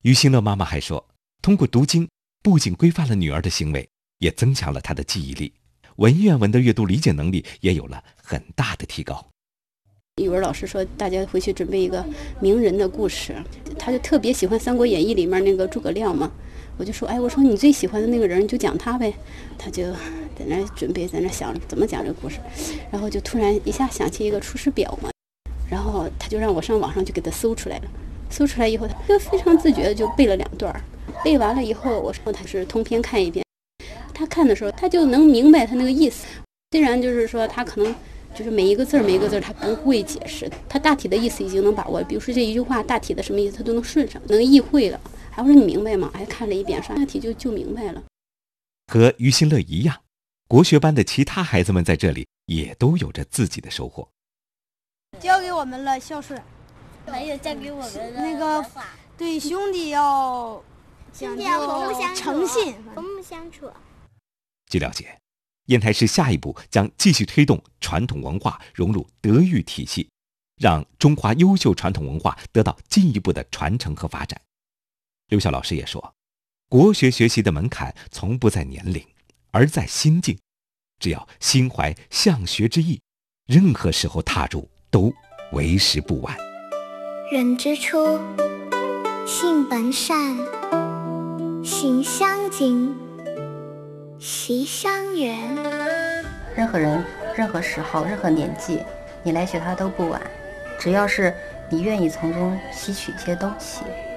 于新乐妈妈还说，通过读经，不仅规范了女儿的行为，也增强了她的记忆力，文言文的阅读理解能力也有了很大的提高。 语文老师说大家回去准备一个名人的故事，他就特别喜欢《三国演义》里面那个诸葛亮嘛，我就说我说你最喜欢的那个人你就讲他呗，他就在那准备，在那想怎么讲这个故事，然后就突然一下想起一个出师表嘛，然后他就让我上网上就给他搜出来了，搜出来以后他就非常自觉的就背了2段，背完了以后我说他是通篇看一遍，他看的时候他就能明白他那个意思，虽然就是说他可能就是每一个字他不会解释，他大体的意思已经能把握，比如说这一句话大体的什么意思他都能顺上，能意会了。还说你明白吗？还看了一遍，上大体就明白了。 和于新乐一样，国学班的其他孩子们在这里也都有着自己的收获。 教给我们了孝顺， 还有教给我们的那个对兄弟要讲究诚信， 和睦相处。 据了解，烟台市下一步将继续推动传统文化融入德育体系，让中华优秀传统文化得到进一步的传承和发展。刘晓老师也说，国学学习的门槛从不在年龄，而在心境。只要心怀向学之意，任何时候踏入都为时不晚。 人之初，性本善，性相近，习相远。 任何人、任何时候、任何年纪，你来学它都不晚，只要是你愿意从中吸取一些东西。